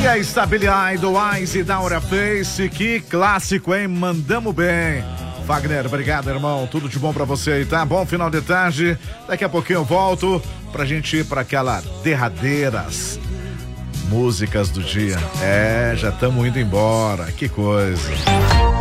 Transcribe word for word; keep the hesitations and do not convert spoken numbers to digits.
E aí, está Billy Idol, Eyes e Daura Face, que clássico, hein? Mandamos bem. Wagner, obrigado, irmão. Tudo de bom pra você aí, tá? Bom final de tarde. Daqui a pouquinho eu volto pra gente ir pra aquela derradeiras músicas do dia. É, já estamos indo embora. Que coisa.